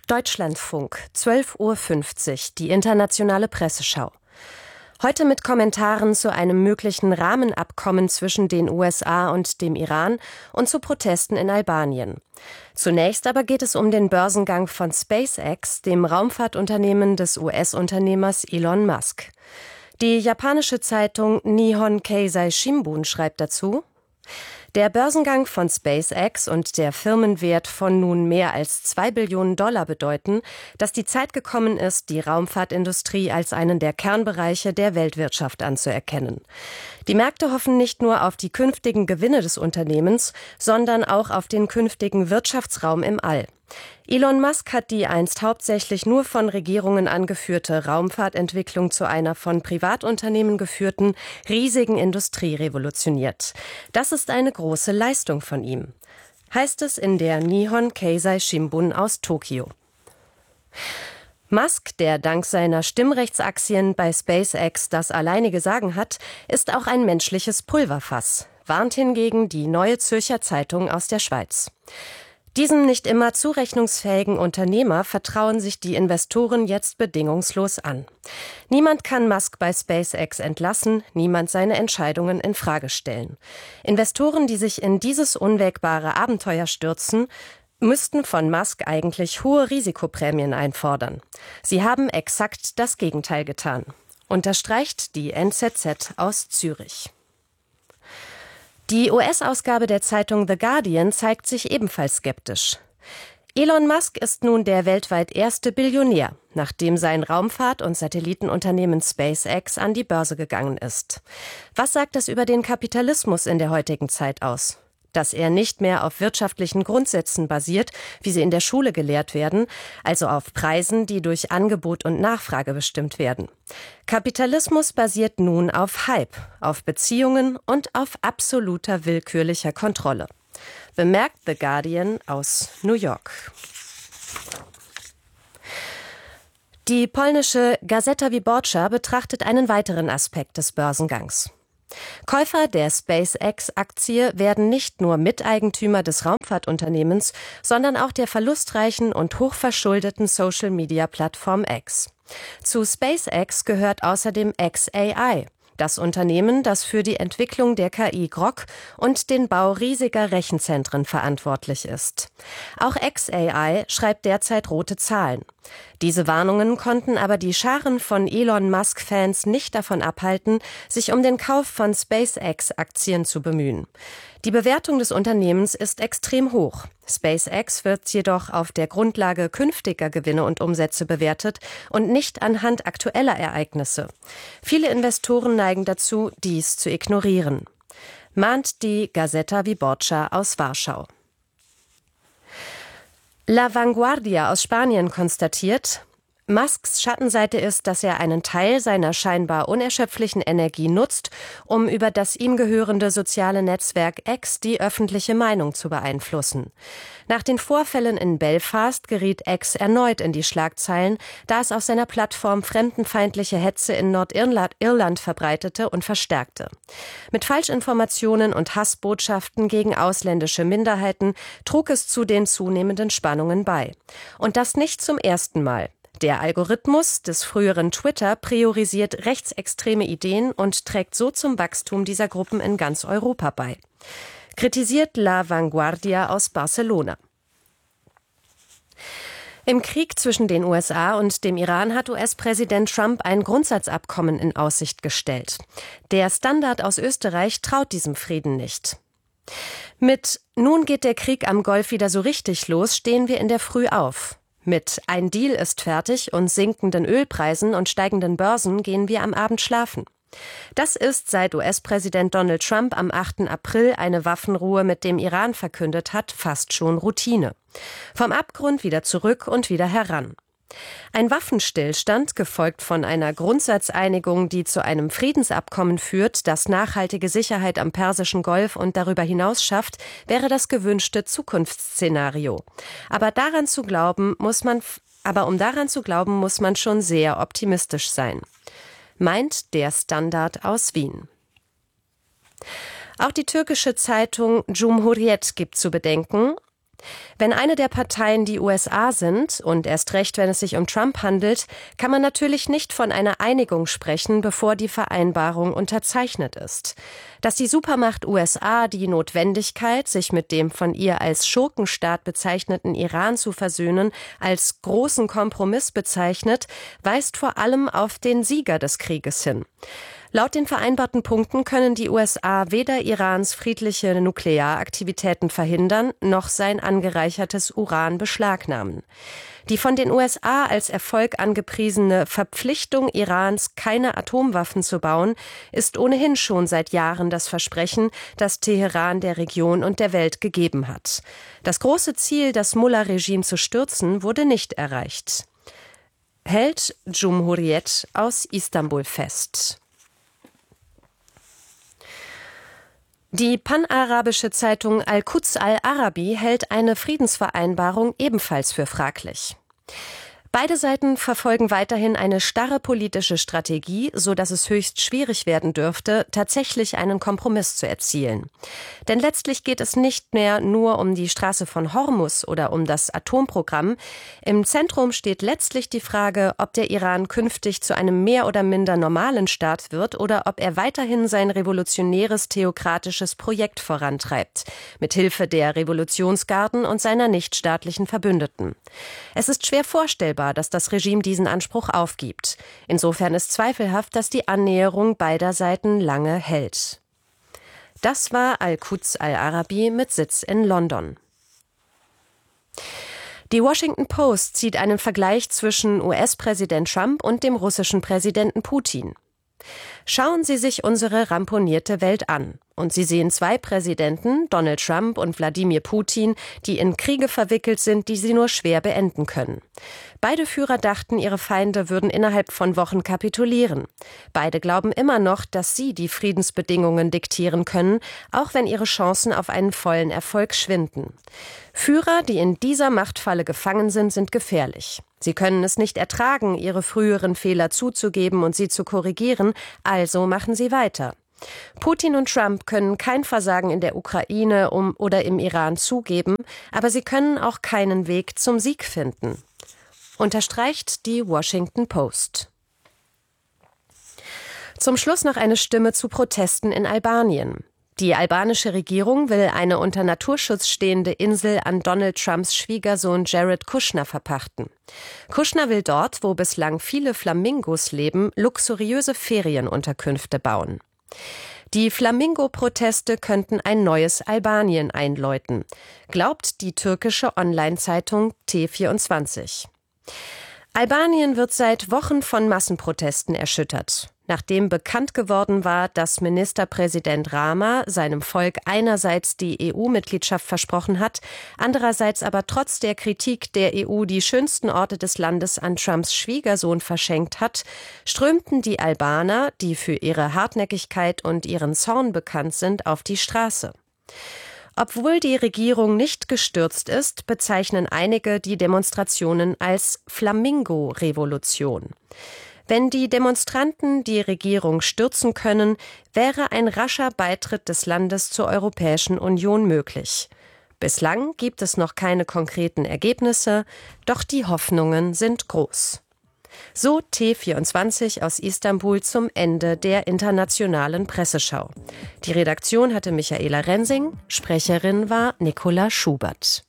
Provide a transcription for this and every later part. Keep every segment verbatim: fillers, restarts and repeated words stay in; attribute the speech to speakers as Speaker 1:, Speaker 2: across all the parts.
Speaker 1: Deutschlandfunk, zwölf Uhr fünfzig, die internationale Presseschau. Heute mit Kommentaren zu einem möglichen Rahmenabkommen zwischen den U S A und dem Iran und zu Protesten in Albanien. Zunächst aber geht es um den Börsengang von SpaceX, dem Raumfahrtunternehmen des U S-Unternehmers Elon Musk. Die japanische Zeitung Nihon Keizai Shimbun schreibt dazu: Der Börsengang von SpaceX und der Firmenwert von nun mehr als zwei Billionen Dollar bedeuten, dass die Zeit gekommen ist, die Raumfahrtindustrie als einen der Kernbereiche der Weltwirtschaft anzuerkennen. Die Märkte hoffen nicht nur auf die künftigen Gewinne des Unternehmens, sondern auch auf den künftigen Wirtschaftsraum im All. Elon Musk hat die einst hauptsächlich nur von Regierungen angeführte Raumfahrtentwicklung zu einer von Privatunternehmen geführten, riesigen Industrie revolutioniert. Das ist eine große Leistung von ihm, heißt es in der Nihon Keizai Shimbun aus Tokio. Musk, der dank seiner Stimmrechtsaktien bei SpaceX das alleinige Sagen hat, ist auch ein menschliches Pulverfass, warnt hingegen die Neue Zürcher Zeitung aus der Schweiz. Diesem nicht immer zurechnungsfähigen Unternehmer vertrauen sich die Investoren jetzt bedingungslos an. Niemand kann Musk bei SpaceX entlassen, niemand seine Entscheidungen in Frage stellen. Investoren, die sich in dieses unwägbare Abenteuer stürzen, müssten von Musk eigentlich hohe Risikoprämien einfordern. Sie haben exakt das Gegenteil getan, unterstreicht die N Z Z aus Zürich. Die U S-Ausgabe der Zeitung The Guardian zeigt sich ebenfalls skeptisch. Elon Musk ist nun der weltweit erste Billionär, nachdem sein Raumfahrt- und Satellitenunternehmen SpaceX an die Börse gegangen ist. Was sagt das über den Kapitalismus in der heutigen Zeit aus? Dass er nicht mehr auf wirtschaftlichen Grundsätzen basiert, wie sie in der Schule gelehrt werden, also auf Preisen, die durch Angebot und Nachfrage bestimmt werden. Kapitalismus basiert nun auf Hype, auf Beziehungen und auf absoluter willkürlicher Kontrolle. Bemerkt The Guardian aus New York. Die polnische Gazeta Wyborcza betrachtet einen weiteren Aspekt des Börsengangs. Käufer der SpaceX-Aktie werden nicht nur Miteigentümer des Raumfahrtunternehmens, sondern auch der verlustreichen und hochverschuldeten Social-Media-Plattform X. Zu SpaceX gehört außerdem X A I, das Unternehmen, das für die Entwicklung der K I Grok und den Bau riesiger Rechenzentren verantwortlich ist. Auch X A I schreibt derzeit rote Zahlen. Diese Warnungen konnten aber die Scharen von Elon Musk-Fans nicht davon abhalten, sich um den Kauf von SpaceX-Aktien zu bemühen. Die Bewertung des Unternehmens ist extrem hoch. SpaceX wird jedoch auf der Grundlage künftiger Gewinne und Umsätze bewertet und nicht anhand aktueller Ereignisse. Viele Investoren neigen dazu, dies zu ignorieren, mahnt die Gazeta Wyborcza aus Warschau. La Vanguardia aus Spanien konstatiert: Musks Schattenseite ist, dass er einen Teil seiner scheinbar unerschöpflichen Energie nutzt, um über das ihm gehörende soziale Netzwerk X die öffentliche Meinung zu beeinflussen. Nach den Vorfällen in Belfast geriet X erneut in die Schlagzeilen, da es auf seiner Plattform fremdenfeindliche Hetze in Nordirland Irland verbreitete und verstärkte. Mit Falschinformationen und Hassbotschaften gegen ausländische Minderheiten trug es zu den zunehmenden Spannungen bei. Und das nicht zum ersten Mal. Der Algorithmus des früheren Twitter priorisiert rechtsextreme Ideen und trägt so zum Wachstum dieser Gruppen in ganz Europa bei. Kritisiert La Vanguardia aus Barcelona. Im Krieg zwischen den U S A und dem Iran hat U S-Präsident Trump ein Grundsatzabkommen in Aussicht gestellt. Der Standard aus Österreich traut diesem Frieden nicht. Mit "Nun geht der Krieg am Golf wieder so richtig los" stehen wir in der Früh auf. Mit "Ein Deal ist fertig" und sinkenden Ölpreisen und steigenden Börsen gehen wir am Abend schlafen. Das ist, seit U S-Präsident Donald Trump am achten April eine Waffenruhe mit dem Iran verkündet hat, fast schon Routine. Vom Abgrund wieder zurück und wieder heran. Ein Waffenstillstand, gefolgt von einer Grundsatzeinigung, die zu einem Friedensabkommen führt, das nachhaltige Sicherheit am Persischen Golf und darüber hinaus schafft, wäre das gewünschte Zukunftsszenario. Aber daran zu glauben, muss man, aber um daran zu glauben, muss man schon sehr optimistisch sein, meint der Standard aus Wien. Auch die türkische Zeitung Cumhuriyet gibt zu bedenken: Wenn eine der Parteien die U S A sind, und erst recht, wenn es sich um Trump handelt, kann man natürlich nicht von einer Einigung sprechen, bevor die Vereinbarung unterzeichnet ist. Dass die Supermacht U S A die Notwendigkeit, sich mit dem von ihr als Schurkenstaat bezeichneten Iran zu versöhnen, als großen Kompromiss bezeichnet, weist vor allem auf den Sieger des Krieges hin. Laut den vereinbarten Punkten können die U S A weder Irans friedliche Nuklearaktivitäten verhindern, noch sein angereichertes Uran beschlagnahmen. Die von den U S A als Erfolg angepriesene Verpflichtung Irans, keine Atomwaffen zu bauen, ist ohnehin schon seit Jahren das Versprechen, das Teheran der Region und der Welt gegeben hat. Das große Ziel, das Mullah-Regime zu stürzen, wurde nicht erreicht. Hält Cumhuriyet aus Istanbul fest. Die panarabische Zeitung Al-Quds Al-Arabi hält eine Friedensvereinbarung ebenfalls für fraglich. Beide Seiten verfolgen weiterhin eine starre politische Strategie, so dass es höchst schwierig werden dürfte, tatsächlich einen Kompromiss zu erzielen. Denn letztlich geht es nicht mehr nur um die Straße von Hormuz oder um das Atomprogramm. Im Zentrum steht letztlich die Frage, ob der Iran künftig zu einem mehr oder minder normalen Staat wird oder ob er weiterhin sein revolutionäres theokratisches Projekt vorantreibt, mithilfe der Revolutionsgarden und seiner nichtstaatlichen Verbündeten. Es ist schwer vorstellbar, dass das Regime diesen Anspruch aufgibt. Insofern ist zweifelhaft, dass die Annäherung beider Seiten lange hält. Das war Al-Quds Al-Arabi mit Sitz in London. Die Washington Post zieht einen Vergleich zwischen U S-Präsident Trump und dem russischen Präsidenten Putin. Schauen Sie sich unsere ramponierte Welt an. Und Sie sehen zwei Präsidenten, Donald Trump und Wladimir Putin, die in Kriege verwickelt sind, die sie nur schwer beenden können. Beide Führer dachten, ihre Feinde würden innerhalb von Wochen kapitulieren. Beide glauben immer noch, dass sie die Friedensbedingungen diktieren können, auch wenn ihre Chancen auf einen vollen Erfolg schwinden. Führer, die in dieser Machtfalle gefangen sind, sind gefährlich. Sie können es nicht ertragen, ihre früheren Fehler zuzugeben und sie zu korrigieren, also machen sie weiter. Putin und Trump können kein Versagen in der Ukraine um oder im Iran zugeben, aber sie können auch keinen Weg zum Sieg finden. Unterstreicht die Washington Post. Zum Schluss noch eine Stimme zu Protesten in Albanien. Die albanische Regierung will eine unter Naturschutz stehende Insel an Donald Trumps Schwiegersohn Jared Kushner verpachten. Kushner will dort, wo bislang viele Flamingos leben, luxuriöse Ferienunterkünfte bauen. Die Flamingo-Proteste könnten ein neues Albanien einläuten, glaubt die türkische Online-Zeitung T vierundzwanzig. Albanien wird seit Wochen von Massenprotesten erschüttert. Nachdem bekannt geworden war, dass Ministerpräsident Rama seinem Volk einerseits die E U-Mitgliedschaft versprochen hat, andererseits aber trotz der Kritik der E U die schönsten Orte des Landes an Trumps Schwiegersohn verschenkt hat, strömten die Albaner, die für ihre Hartnäckigkeit und ihren Zorn bekannt sind, auf die Straße. Obwohl die Regierung nicht gestürzt ist, bezeichnen einige die Demonstrationen als Flamingo-Revolution. Wenn die Demonstranten die Regierung stürzen können, wäre ein rascher Beitritt des Landes zur Europäischen Union möglich. Bislang gibt es noch keine konkreten Ergebnisse, doch die Hoffnungen sind groß. So T vierundzwanzig aus Istanbul zum Ende der internationalen Presseschau. Die Redaktion hatte Michaela Rensing, Sprecherin war Nicola Schubert.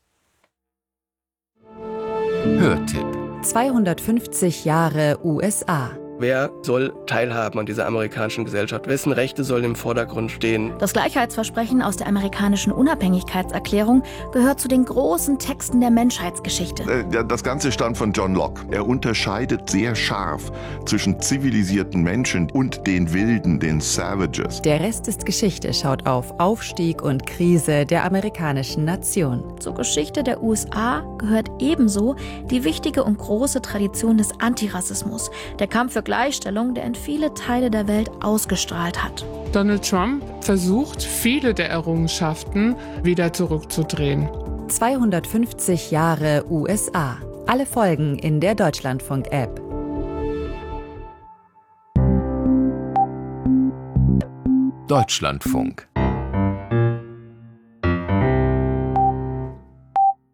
Speaker 2: Hörtipp:
Speaker 3: zweihundertfünfzig Jahre U S A.
Speaker 4: Wer soll teilhaben an dieser amerikanischen Gesellschaft? Wessen Rechte sollen im Vordergrund stehen?
Speaker 5: Das Gleichheitsversprechen aus der amerikanischen Unabhängigkeitserklärung gehört zu den großen Texten der Menschheitsgeschichte.
Speaker 2: Das Ganze stammt von John Locke. Er unterscheidet sehr scharf zwischen zivilisierten Menschen und den Wilden, den Savages.
Speaker 3: Der Rest ist Geschichte schaut auf Aufstieg und Krise der amerikanischen Nation.
Speaker 5: Zur Geschichte der U S A gehört ebenso die wichtige und große Tradition des Antirassismus, der Kampf für Gleichstellung, der in viele Teile der Welt ausgestrahlt hat.
Speaker 6: Donald Trump versucht, viele der Errungenschaften wieder zurückzudrehen.
Speaker 3: zweihundertfünfzig Jahre U S A. Alle Folgen in der Deutschlandfunk-App.
Speaker 2: Deutschlandfunk.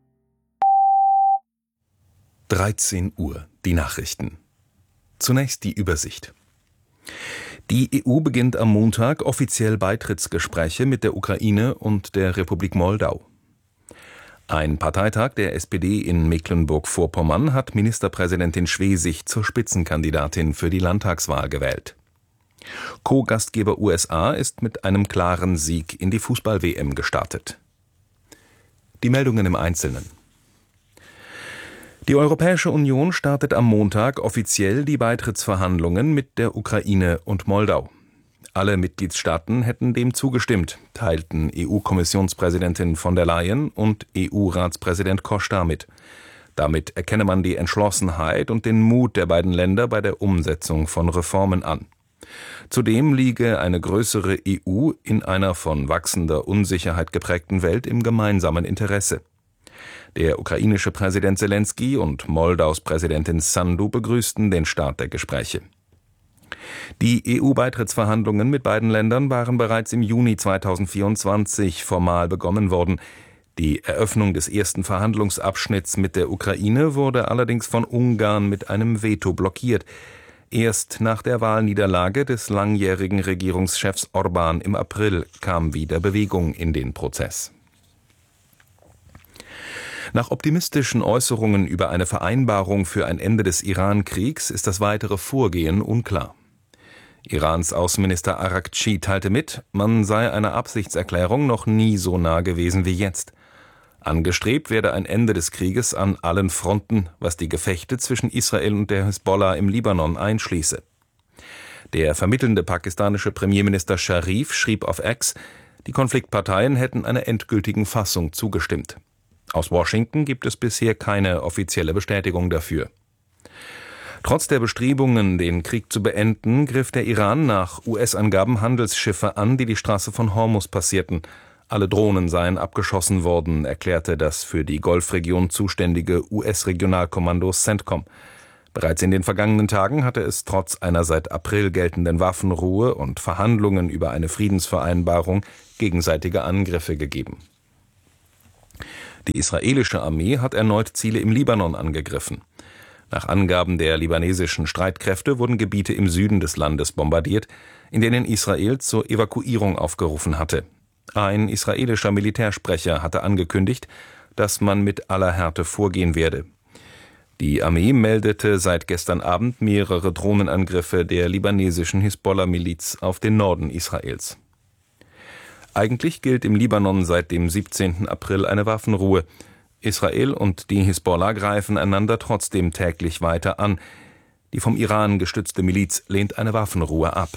Speaker 7: dreizehn Uhr, die Nachrichten. Zunächst die Übersicht. Die E U beginnt am Montag offiziell Beitrittsgespräche mit der Ukraine und der Republik Moldau. Ein Parteitag der S P D in Mecklenburg-Vorpommern hat Ministerpräsidentin Schwesig zur Spitzenkandidatin für die Landtagswahl gewählt. Co-Gastgeber U S A ist mit einem klaren Sieg in die Fußball-W M gestartet. Die Meldungen im Einzelnen. Die Europäische Union startet am Montag offiziell die Beitrittsverhandlungen mit der Ukraine und Moldau. Alle Mitgliedstaaten hätten dem zugestimmt, teilten E U-Kommissionspräsidentin von der Leyen und E U-Ratspräsident Costa mit. Damit erkenne man die Entschlossenheit und den Mut der beiden Länder bei der Umsetzung von Reformen an. Zudem liege eine größere E U in einer von wachsender Unsicherheit geprägten Welt im gemeinsamen Interesse. Der ukrainische Präsident Selenskyj und Moldaus Präsidentin Sandu begrüßten den Start der Gespräche. Die E U-Beitrittsverhandlungen mit beiden Ländern waren bereits im Juni zweitausendvierundzwanzig formal begonnen worden. Die Eröffnung des ersten Verhandlungsabschnitts mit der Ukraine wurde allerdings von Ungarn mit einem Veto blockiert. Erst nach der Wahlniederlage des langjährigen Regierungschefs Orbán im April kam wieder Bewegung in den Prozess. Nach optimistischen Äußerungen über eine Vereinbarung für ein Ende des Iran-Kriegs ist das weitere Vorgehen unklar. Irans Außenminister Araghchi teilte mit, man sei einer Absichtserklärung noch nie so nah gewesen wie jetzt. Angestrebt werde ein Ende des Krieges an allen Fronten, was die Gefechte zwischen Israel und der Hisbollah im Libanon einschließe. Der vermittelnde pakistanische Premierminister Sharif schrieb auf X, die Konfliktparteien hätten einer endgültigen Fassung zugestimmt. Aus Washington gibt es bisher keine offizielle Bestätigung dafür. Trotz der Bestrebungen, den Krieg zu beenden, griff der Iran nach U S-Angaben Handelsschiffe an, die die Straße von Hormuz passierten. Alle Drohnen seien abgeschossen worden, erklärte das für die Golfregion zuständige U S-Regionalkommando CENTCOM. Bereits in den vergangenen Tagen hatte es trotz einer seit April geltenden Waffenruhe und Verhandlungen über eine Friedensvereinbarung gegenseitige Angriffe gegeben. Die israelische Armee hat erneut Ziele im Libanon angegriffen. Nach Angaben der libanesischen Streitkräfte wurden Gebiete im Süden des Landes bombardiert, in denen Israel zur Evakuierung aufgerufen hatte. Ein israelischer Militärsprecher hatte angekündigt, dass man mit aller Härte vorgehen werde. Die Armee meldete seit gestern Abend mehrere Drohnenangriffe der libanesischen Hisbollah-Miliz auf den Norden Israels. Eigentlich gilt im Libanon seit dem siebzehnten April eine Waffenruhe. Israel und die Hisbollah greifen einander trotzdem täglich weiter an. Die vom Iran gestützte Miliz lehnt eine Waffenruhe ab.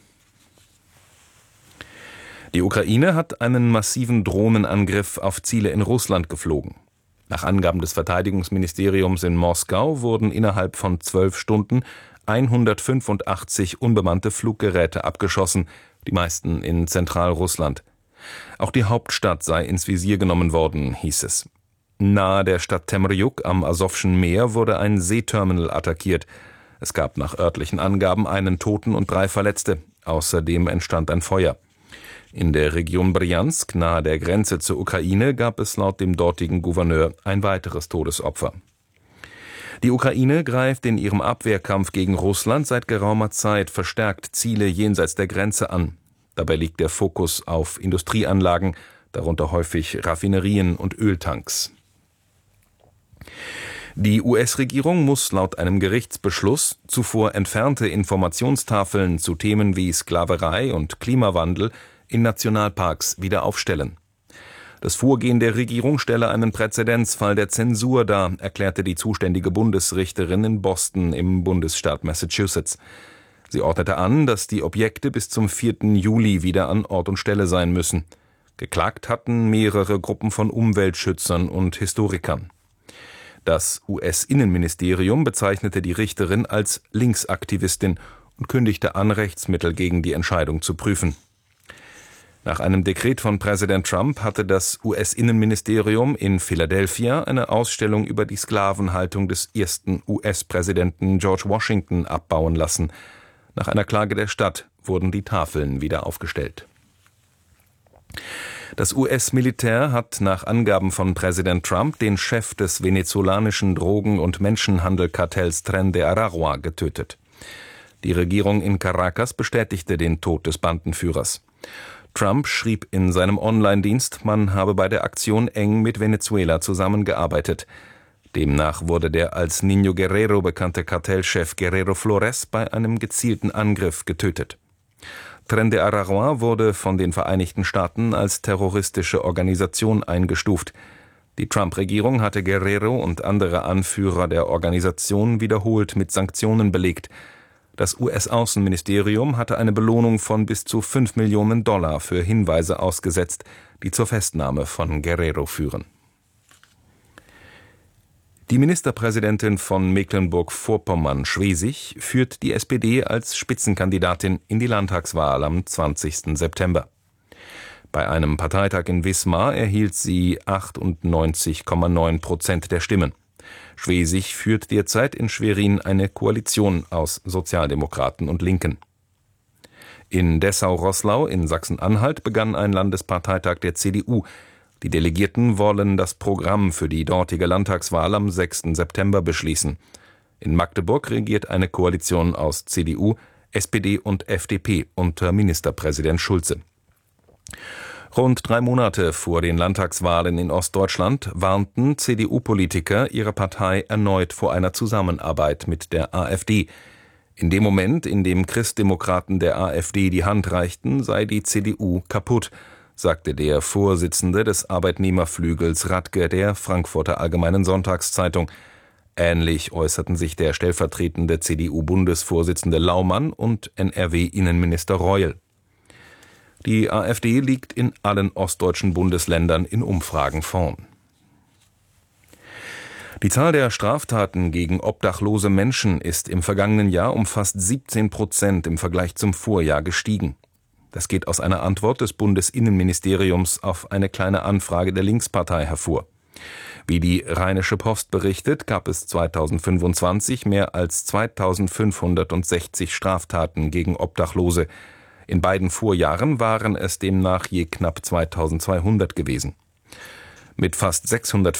Speaker 7: Die Ukraine hat einen massiven Drohnenangriff auf Ziele in Russland geflogen. Nach Angaben des Verteidigungsministeriums in Moskau wurden innerhalb von zwölf Stunden hundertfünfundachtzig unbemannte Fluggeräte abgeschossen, die meisten in Zentralrussland. Auch die Hauptstadt sei ins Visier genommen worden, hieß es. Nahe der Stadt Temerjuk am Asowschen Meer wurde ein Seeterminal attackiert. Es gab nach örtlichen Angaben einen Toten und drei Verletzte. Außerdem entstand ein Feuer. In der Region Brjansk, nahe der Grenze zur Ukraine, gab es laut dem dortigen Gouverneur ein weiteres Todesopfer. Die Ukraine greift in ihrem Abwehrkampf gegen Russland seit geraumer Zeit verstärkt Ziele jenseits der Grenze an. Dabei liegt der Fokus auf Industrieanlagen, darunter häufig Raffinerien und Öltanks. Die U S-Regierung muss laut einem Gerichtsbeschluss zuvor entfernte Informationstafeln zu Themen wie Sklaverei und Klimawandel in Nationalparks wieder aufstellen. Das Vorgehen der Regierung stelle einen Präzedenzfall der Zensur dar, erklärte die zuständige Bundesrichterin in Boston im Bundesstaat Massachusetts. Sie ordnete an, dass die Objekte bis zum vierten Juli wieder an Ort und Stelle sein müssen. Geklagt hatten mehrere Gruppen von Umweltschützern und Historikern. Das U S-Innenministerium bezeichnete die Richterin als Linksaktivistin und kündigte an, Rechtsmittel gegen die Entscheidung zu prüfen. Nach einem Dekret von Präsident Trump hatte das U S-Innenministerium in Philadelphia eine Ausstellung über die Sklavenhaltung des ersten U S-Präsidenten George Washington abbauen lassen. Nach einer Klage der Stadt wurden die Tafeln wieder aufgestellt. Das U S-Militär hat nach Angaben von Präsident Trump den Chef des venezolanischen Drogen- und Menschenhandelkartells Tren de Aragua getötet. Die Regierung in Caracas bestätigte den Tod des Bandenführers. Trump schrieb in seinem Online-Dienst, man habe bei der Aktion eng mit Venezuela zusammengearbeitet. Demnach wurde der als Niño Guerrero bekannte Kartellchef Guerrero Flores bei einem gezielten Angriff getötet. Tren de Aragua wurde von den Vereinigten Staaten als terroristische Organisation eingestuft. Die Trump-Regierung hatte Guerrero und andere Anführer der Organisation wiederholt mit Sanktionen belegt. Das U S-Außenministerium hatte eine Belohnung von bis zu fünf Millionen Dollar für Hinweise ausgesetzt, die zur Festnahme von Guerrero führen. Die Ministerpräsidentin von Mecklenburg-Vorpommern, Schwesig, führt die S P D als Spitzenkandidatin in die Landtagswahl am zwanzigsten September. Bei einem Parteitag in Wismar erhielt sie achtundneunzig Komma neun Prozent der Stimmen. Schwesig führt derzeit in Schwerin eine Koalition aus Sozialdemokraten und Linken. In Dessau-Roßlau in Sachsen-Anhalt begann ein Landesparteitag der C D U. Die Delegierten wollen das Programm für die dortige Landtagswahl am sechsten September beschließen. In Magdeburg regiert eine Koalition aus C D U, S P D und F D P unter Ministerpräsident Schulze. Rund drei Monate vor den Landtagswahlen in Ostdeutschland warnten C D U-Politiker ihre Partei erneut vor einer Zusammenarbeit mit der AfD. In dem Moment, in dem Christdemokraten der AfD die Hand reichten, sei die C D U kaputt, sagte der Vorsitzende des Arbeitnehmerflügels Radke der Frankfurter Allgemeinen Sonntagszeitung. Ähnlich äußerten sich der stellvertretende C D U-Bundesvorsitzende Laumann und N R W-Innenminister Reul. Die AfD liegt in allen ostdeutschen Bundesländern in Umfragen vorn. Die Zahl der Straftaten gegen obdachlose Menschen ist im vergangenen Jahr um fast siebzehn Prozent im Vergleich zum Vorjahr gestiegen. Das geht aus einer Antwort des Bundesinnenministeriums auf eine kleine Anfrage der Linkspartei hervor. Wie die Rheinische Post berichtet, gab es zweitausendfünfundzwanzig mehr als zweitausendfünfhundertsechzig Straftaten gegen Obdachlose. In beiden Vorjahren waren es demnach je knapp zweitausendzweihundert gewesen. Mit fast sechshundert